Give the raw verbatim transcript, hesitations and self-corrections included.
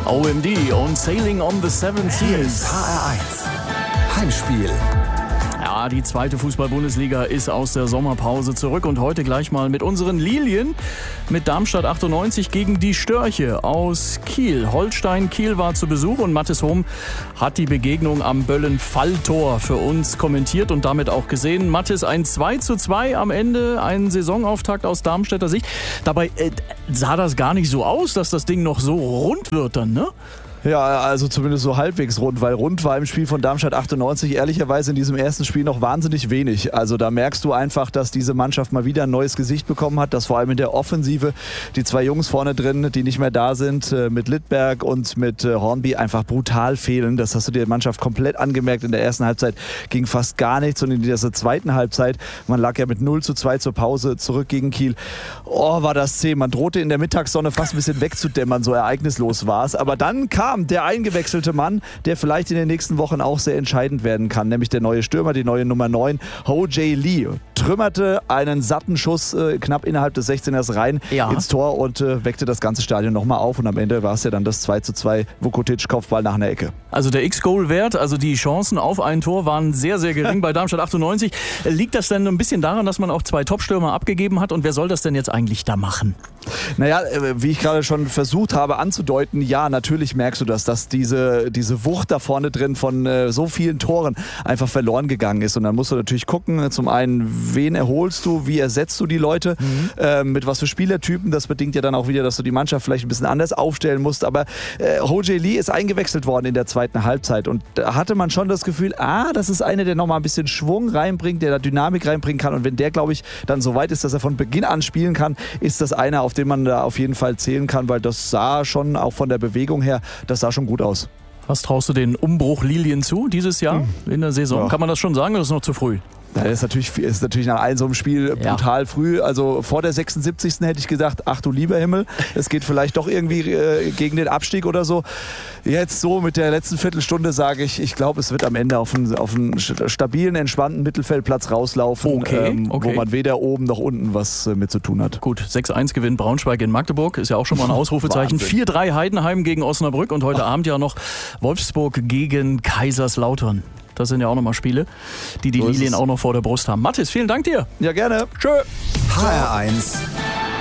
O M D und Sailing on the Seven Seas. H R eins Heimspiel. Ja, die zweite Fußball-Bundesliga ist aus der Sommerpause zurück und heute gleich mal mit unseren Lilien, mit Darmstadt achtundneunzig gegen die Störche aus Kiel. Holstein Kiel war zu Besuch und Mathis Hohm hat die Begegnung am Böllen-Falltor für uns kommentiert und damit auch gesehen. Mathis, ein zwei zu zwei am Ende, ein Saisonauftakt aus Darmstädter Sicht. Dabei äh, sah das gar nicht so aus, dass das Ding noch so rund wird dann, ne? Ja, also zumindest so halbwegs rund, weil rund war im Spiel von Darmstadt achtundneunzig ehrlicherweise in diesem ersten Spiel noch wahnsinnig wenig. Also da merkst du einfach, dass diese Mannschaft mal wieder ein neues Gesicht bekommen hat, dass vor allem in der Offensive die zwei Jungs vorne drin, die nicht mehr da sind, mit Littberg und mit Hornby einfach brutal fehlen. Das hast du der Mannschaft komplett angemerkt. In der ersten Halbzeit ging fast gar nichts und in dieser zweiten Halbzeit, man lag ja mit null zu zwei zur Pause zurück gegen Kiel. Oh, war das zäh. Man drohte in der Mittagssonne fast ein bisschen wegzudämmern, so ereignislos war es. Aber dann kam der eingewechselte Mann, der vielleicht in den nächsten Wochen auch sehr entscheidend werden kann, nämlich der neue Stürmer, die neue Nummer neun, Ho Jae Lee. Trümmerte einen satten Schuss äh, knapp innerhalb des sechzehners rein ja. ins Tor und äh, weckte das ganze Stadion nochmal auf. Und am Ende war es ja dann das zwei zu zwei Vukotic-Kopfball nach einer Ecke. Also der X-Goal-Wert, also die Chancen auf ein Tor waren sehr, sehr gering bei Darmstadt achtundneunzig. Liegt das denn ein bisschen daran, dass man auch zwei Top-Stürmer abgegeben hat? Und wer soll das denn jetzt eigentlich da machen? Naja, wie ich gerade schon versucht habe anzudeuten, ja, natürlich merkst du das, dass diese, diese Wucht da vorne drin von äh, so vielen Toren einfach verloren gegangen ist. Und dann musst du natürlich gucken, zum einen, wen erholst du, wie ersetzt du die Leute, mhm. äh, mit was für Spielertypen. Das bedingt ja dann auch wieder, dass du die Mannschaft vielleicht ein bisschen anders aufstellen musst. Aber äh, Ho Jae Lee ist eingewechselt worden in der zweiten Halbzeit. Und da hatte man schon das Gefühl, ah, das ist einer, der nochmal ein bisschen Schwung reinbringt, der da Dynamik reinbringen kann. Und wenn der, glaube ich, dann so weit ist, dass er von Beginn an spielen kann, ist das einer, auf den man da auf jeden Fall zählen kann, weil das sah schon auch von der Bewegung her, das sah schon gut aus. Was traust du den Umbruch Lilien zu dieses Jahr hm. in der Saison? Ja. Kann man das schon sagen oder ist es noch zu früh? Das ist natürlich, ist natürlich nach einem so einem Spiel brutal ja. früh. Also vor der sechsundsiebzigsten hätte ich gedacht, ach du lieber Himmel, es geht vielleicht doch irgendwie äh, gegen den Abstieg oder so. Jetzt so mit der letzten Viertelstunde sage ich, ich glaube, es wird am Ende auf einen, auf einen stabilen, entspannten Mittelfeldplatz rauslaufen, okay, ähm, okay. wo man weder oben noch unten was äh, mit zu tun hat. Gut, sechs eins gewinnt Braunschweig in Magdeburg, ist ja auch schon mal ein Ausrufezeichen. vier drei Heidenheim gegen Osnabrück und heute ach. Abend ja noch Wolfsburg gegen Kaiserslautern. Das sind ja auch nochmal Spiele, die die so Lilien auch noch vor der Brust haben. Mathis, vielen Dank dir. Ja, gerne. Tschö. H R eins